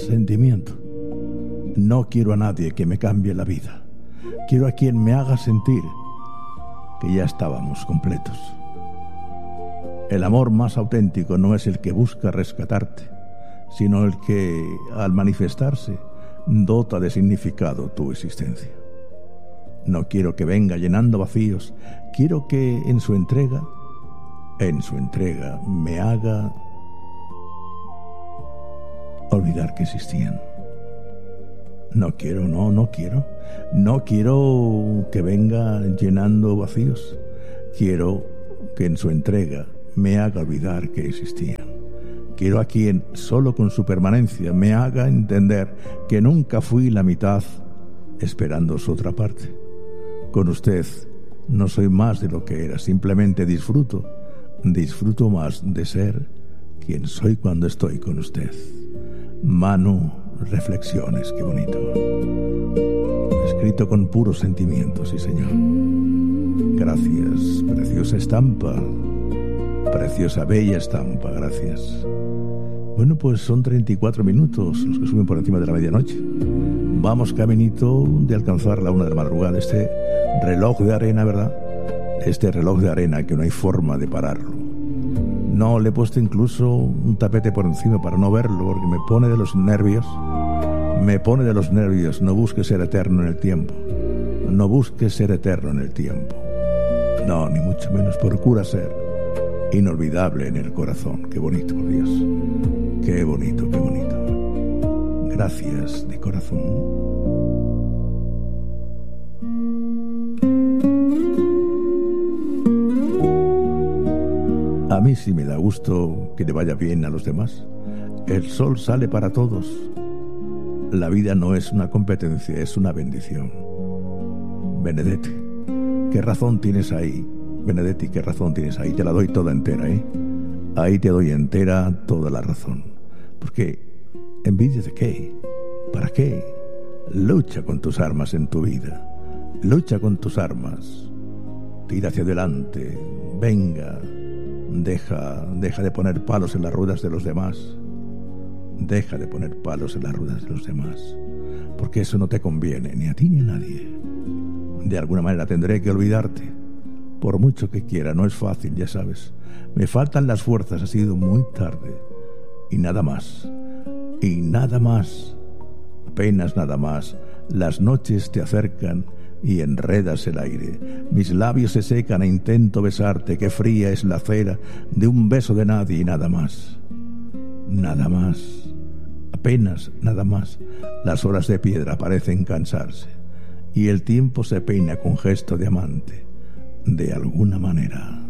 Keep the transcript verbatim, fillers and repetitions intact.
sentimiento. No quiero a nadie que me cambie la vida. Quiero a quien me haga sentir que ya estábamos completos. El amor más auténtico no es el que busca rescatarte, sino el que, al manifestarse, dota de significado tu existencia. No quiero que venga llenando vacíos. Quiero que en su entrega, en su entrega, me haga olvidar que existían. No quiero, no, no quiero. No quiero que venga llenando vacíos. Quiero que en su entrega me haga olvidar que existían. Quiero a quien, solo con su permanencia, me haga entender que nunca fui la mitad esperando su otra parte. Con usted no soy más de lo que era, simplemente disfruto, disfruto más de ser quien soy cuando estoy con usted. Manu Reflexiones, qué bonito. Escrito con puros sentimientos, sí señor. Gracias, preciosa estampa, preciosa, bella estampa, gracias. Bueno, pues son treinta y cuatro minutos los que suben por encima de la medianoche. Vamos caminito de alcanzar la una de la madrugada. Este reloj de arena, ¿verdad? Este reloj de arena que no hay forma de pararlo. No, le he puesto incluso un tapete por encima para no verlo, porque me pone de los nervios. Me pone de los nervios. No busques ser eterno en el tiempo. No busques ser eterno en el tiempo. No, ni mucho menos. Procura ser inolvidable en el corazón. Qué bonito, por Dios. Qué bonito, qué bonito. Gracias de corazón. A mí sí me da gusto que le vaya bien a los demás. El sol sale para todos. La vida no es una competencia, es una bendición. Benedetti, qué razón tienes ahí. Benedetti, qué razón tienes ahí. Te la doy toda entera, ¿eh? Ahí te doy entera toda la razón. Porque, ¿envidia de qué? ¿Para qué? Lucha con tus armas en tu vida. Lucha con tus armas. Tira hacia adelante. Venga. Deja, deja de poner palos en las ruedas de los demás. Deja de poner palos en las ruedas de los demás. Porque eso no te conviene, ni a ti ni a nadie. De alguna manera tendré que olvidarte. Por mucho que quiera, no es fácil, ya sabes. Me faltan las fuerzas, ha sido muy tarde. Y nada más. Y nada más. Apenas nada más. Las noches te acercan y enredas el aire. Mis labios se secan e intento besarte. Qué fría es la cera de un beso de nadie y nada más. Nada más. Apenas nada más. Las horas de piedra parecen cansarse y el tiempo se peina con gesto de amante. De alguna manera.